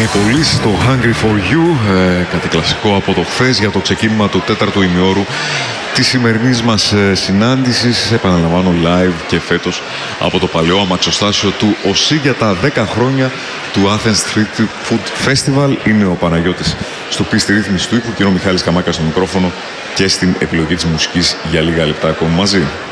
πολύ στο Hungry for You, κάτι κλασικό από το χθες για το ξεκίνημα του 4ου ημιώρου της σημερινής μας συνάντησης. Επαναλαμβάνω, live και φέτος από το παλαιό αμαξοστάσιο του ΟΣΥ για τα 10 χρόνια του Athens Street Food Festival. Είναι ο Παναγιώτης στο πίστη ρύθμιση του ήχου και ο Μιχάλης Καμάκας στο μικρόφωνο και στην επιλογή της μουσικής για λίγα λεπτά ακόμα μαζί.